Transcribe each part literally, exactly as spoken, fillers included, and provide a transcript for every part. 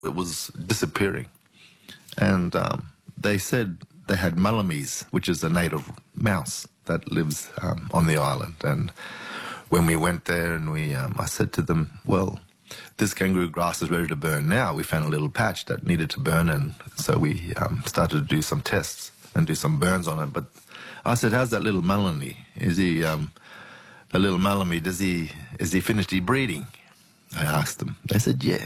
it was disappearing. And um, they said they had Malamies, which is a native mouse that lives um, on the island. And when we went there and we, um, I said to them, well, this kangaroo grass is ready to burn now. We found a little patch that needed to burn, and so we um, started to do some tests and do some burns on it. But I said, how's that little Malamy? Is he, um, a little Malamy, does he, is he finished his breeding? I asked them. They said, yeah.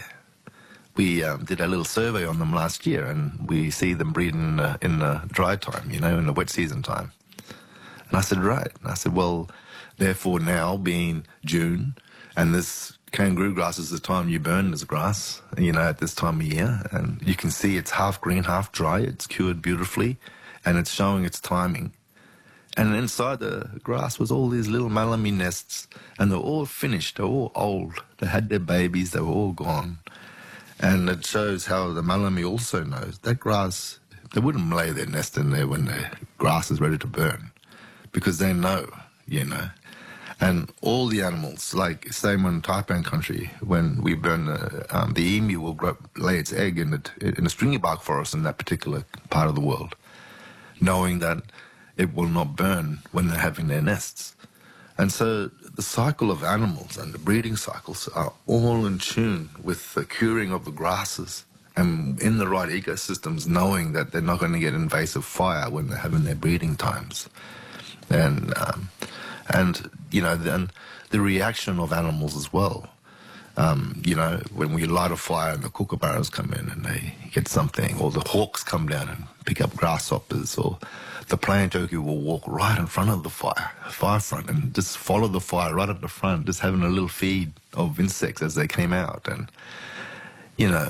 We um, did a little survey on them last year, and we see them breeding in the, in the dry time, you know, in the wet season time. And I said, right. And I said, well, therefore now being June, and this kangaroo grass is the time you burn this grass, you know, at this time of year, and you can see it's half green, half dry. It's cured beautifully, and it's showing its timing. And inside the grass was all these little Malamy nests, and they're all finished. They're all old. They had their babies. They were all gone. And it shows how the Malamy also knows that grass, they wouldn't lay their nest in there when the grass is ready to burn, because they know, you know. And all the animals, like same in Taipan country, when we burn the, um, the emu will grow, lay its egg in the, in the stringy bark forest in that particular part of the world, knowing that it will not burn when they're having their nests. And so the cycle of animals and the breeding cycles are all in tune with the curing of the grasses and in the right ecosystems, knowing that they're not going to get invasive fire when they're having their breeding times. And, um, and you know, then the reaction of animals as well. Um, you know, when we light a fire and the kookaburras come in and they get something, or the hawks come down and pick up grasshoppers, or the plain turkey will walk right in front of the fire, fire front, and just follow the fire right at the front, just having a little feed of insects as they came out. And, you know,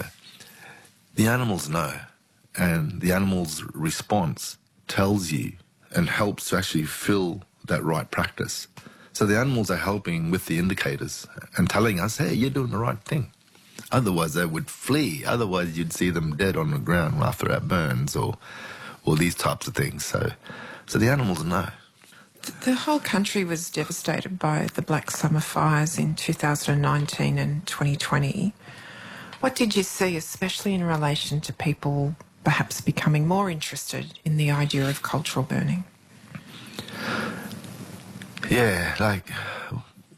the animals know, and the animal's response tells you and helps to actually fill that right practice. So the animals are helping with the indicators and telling us, hey, you're doing the right thing. Otherwise, they would flee. Otherwise, you'd see them dead on the ground after that burns, or or these types of things. So, so the animals know. The whole country was devastated by the Black Summer fires in two thousand nineteen and twenty twenty. What did you see, especially in relation to people perhaps becoming more interested in the idea of cultural burning? Yeah, like,